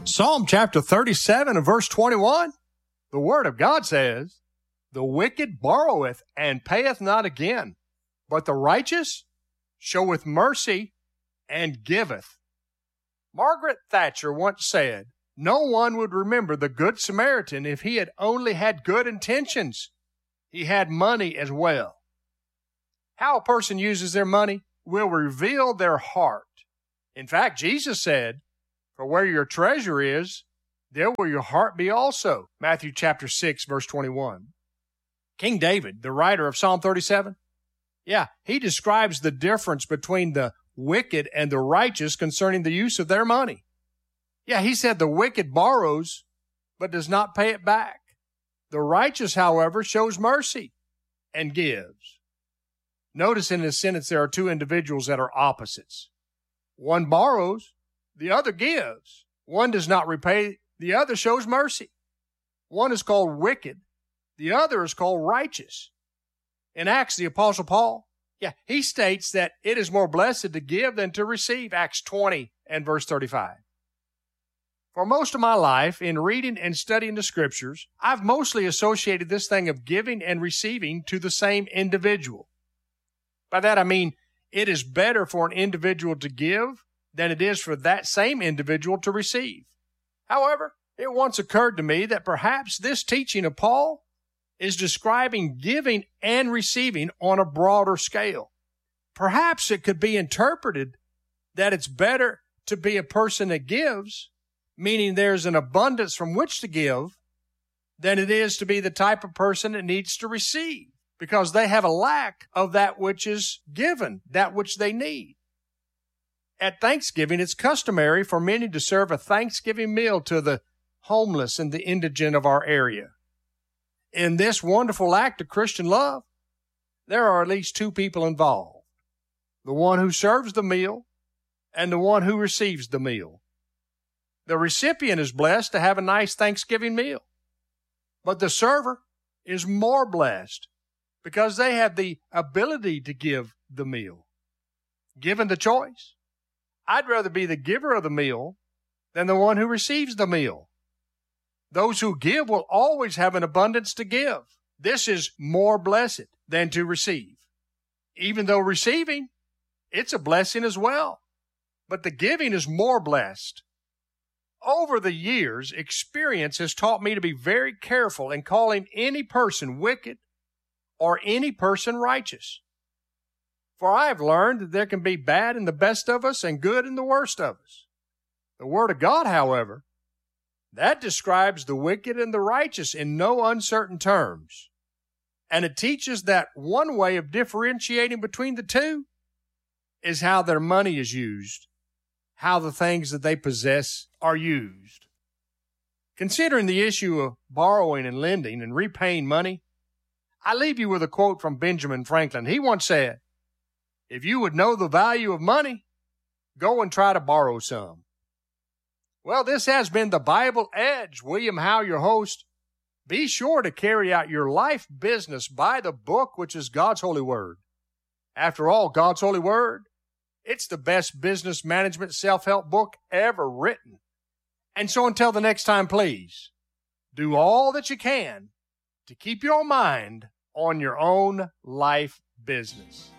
Psalm chapter 37 and verse 21, the word of God says, "The wicked borroweth and payeth not again, but the righteous showeth mercy and giveth." Margaret Thatcher once said, "No one would remember the Good Samaritan if he had only had good intentions. He had money as well." How a person uses their money will reveal their heart. In fact, Jesus said, "For where your treasure is, there will your heart be also." Matthew chapter 6, verse 21. King David, the writer of Psalm 37, he describes the difference between the wicked and the righteous concerning the use of their money. He said the wicked borrows, but does not pay it back. The righteous, however, shows mercy and gives. Notice in this sentence there are two individuals that are opposites. One borrows, the other gives. One does not repay, the other shows mercy. One is called wicked, the other is called righteous. In Acts, the Apostle Paul, he states that it is more blessed to give than to receive, Acts 20 and verse 35. For most of my life, in reading and studying the Scriptures, I've mostly associated this thing of giving and receiving to the same individual. By that I mean, it is better for an individual to give than it is for that same individual to receive. However, it once occurred to me that perhaps this teaching of Paul is describing giving and receiving on a broader scale. Perhaps it could be interpreted that it's better to be a person that gives, meaning there's an abundance from which to give, than it is to be the type of person that needs to receive, because they have a lack of that which is given, that which they need. At Thanksgiving, it's customary for many to serve a Thanksgiving meal to the homeless and the indigent of our area. In this wonderful act of Christian love, there are at least two people involved: the one who serves the meal and the one who receives the meal. The recipient is blessed to have a nice Thanksgiving meal, but the server is more blessed because they have the ability to give the meal. Given the choice, I'd rather be the giver of the meal than the one who receives the meal. Those who give will always have an abundance to give. This is more blessed than to receive. Even though receiving, it's a blessing as well, but the giving is more blessed. Over the years, experience has taught me to be very careful in calling any person wicked or any person righteous. For I have learned that there can be bad in the best of us and good in the worst of us. The Word of God, however, that describes the wicked and the righteous in no uncertain terms. And it teaches that one way of differentiating between the two is how their money is used, how the things that they possess are used. Considering the issue of borrowing and lending and repaying money, I leave you with a quote from Benjamin Franklin. He once said, "If you would know the value of money, go and try to borrow some." Well, this has been the Bible Edge. William Howe, your host. Be sure to carry out your life business by the book, which is God's holy word. After all, God's holy word, it's the best business management self-help book ever written. And so until the next time, please do all that you can to keep your mind on your own life business.